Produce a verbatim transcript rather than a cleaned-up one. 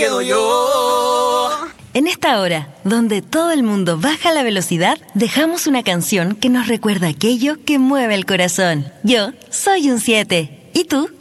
quedo yo. En esta hora, donde todo el mundo baja la velocidad, dejamos una canción que nos recuerda aquello que mueve el corazón. Yo soy un siete. ¿Y tú?